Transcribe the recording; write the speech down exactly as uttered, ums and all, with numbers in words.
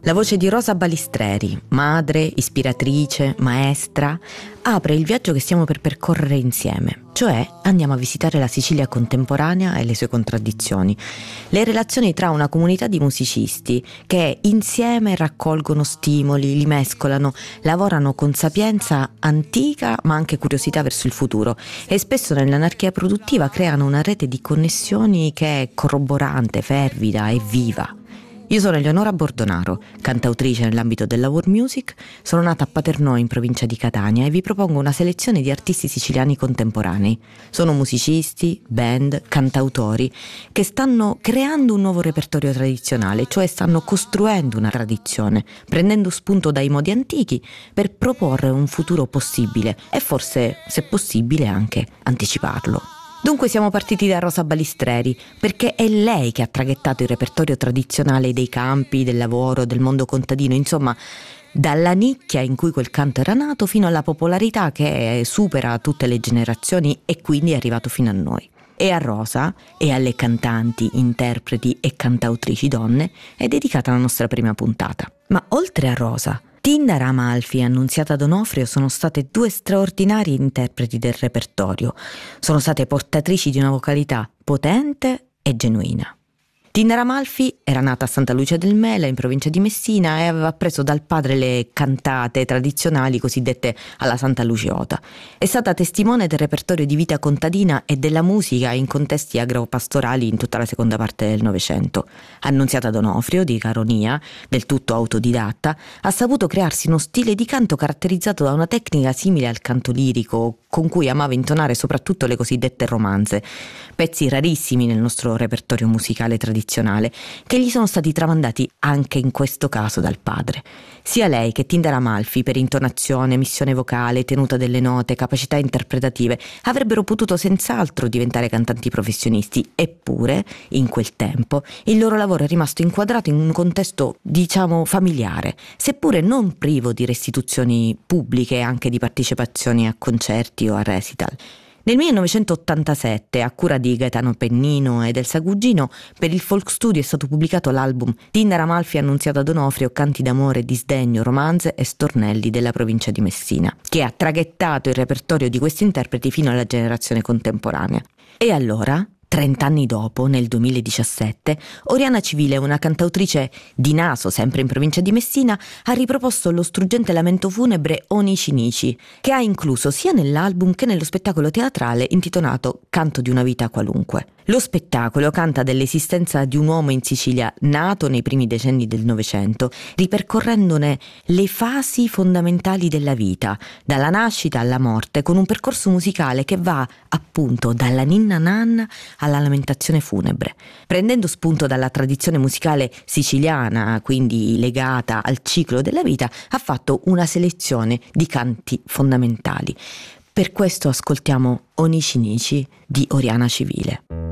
La voce di Rosa Balistreri, madre, ispiratrice, maestra, apre il viaggio che stiamo per percorrere insieme, cioè andiamo a visitare la Sicilia contemporanea e le sue contraddizioni, le relazioni tra una comunità di musicisti che insieme raccolgono stimoli, li mescolano, lavorano con sapienza antica ma anche curiosità verso il futuro e spesso nell'anarchia produttiva creano una rete di connessioni che è corroborante, fervida e viva. Io sono Eleonora Bordonaro, cantautrice nell'ambito della world music, sono nata a Paternò in provincia di Catania e vi propongo una selezione di artisti siciliani contemporanei. Sono musicisti, band, cantautori che stanno creando un nuovo repertorio tradizionale, cioè stanno costruendo una tradizione, prendendo spunto dai modi antichi per proporre un futuro possibile e forse, se possibile, anche anticiparlo. Dunque siamo partiti da Rosa Balistreri, perché è lei che ha traghettato il repertorio tradizionale dei campi, del lavoro, del mondo contadino, insomma, dalla nicchia in cui quel canto era nato fino alla popolarità che supera tutte le generazioni e quindi è arrivato fino a noi. E a Rosa e alle cantanti, interpreti e cantautrici donne è dedicata la nostra prima puntata. Ma oltre a Rosa, Tindara Amalfi e Annunziata D'Onofrio sono state due straordinarie interpreti del repertorio. Sono state portatrici di una vocalità potente e genuina. Tindara Amalfi era nata a Santa Lucia del Mela, in provincia di Messina, e aveva appreso dal padre le cantate tradizionali cosiddette alla Santa Luciota. È stata testimone del repertorio di vita contadina e della musica in contesti agropastorali in tutta la seconda parte del Novecento. Annunziata D'Onofrio, di Caronia, del tutto autodidatta, ha saputo crearsi uno stile di canto caratterizzato da una tecnica simile al canto lirico, con cui amava intonare soprattutto le cosiddette romanze, pezzi rarissimi nel nostro repertorio musicale tradizionale, che gli sono stati tramandati anche in questo caso dal padre. Sia lei che Tindara Amalfi, per intonazione, missione vocale, tenuta delle note, capacità interpretative, avrebbero potuto senz'altro diventare cantanti professionisti, eppure, in quel tempo, il loro lavoro è rimasto inquadrato in un contesto, diciamo, familiare, seppure non privo di restituzioni pubbliche e anche di partecipazioni a concerti o a recital. Nel millenovecentottantasette, a cura di Gaetano Pennino e del Sagugino, per il Folk Studio è stato pubblicato l'album Tindara Amalfi Annunziata D'Onofrio, canti d'amore, disdegno, romanze e stornelli della provincia di Messina, che ha traghettato il repertorio di questi interpreti fino alla generazione contemporanea. E allora, trent'anni dopo, nel duemiladiciassette, Oriana Civile, una cantautrice di Naso, sempre in provincia di Messina, ha riproposto lo struggente lamento funebre Onici Nici, che ha incluso sia nell'album che nello spettacolo teatrale intitolato Canto di una vita qualunque. Lo spettacolo canta dell'esistenza di un uomo in Sicilia nato nei primi decenni del Novecento, ripercorrendone le fasi fondamentali della vita, dalla nascita alla morte, con un percorso musicale che va appunto dalla ninna nanna alla lamentazione funebre. Prendendo spunto dalla tradizione musicale siciliana, quindi legata al ciclo della vita, ha fatto una selezione di canti fondamentali. Per questo ascoltiamo Onici Nici di Oriana Civile.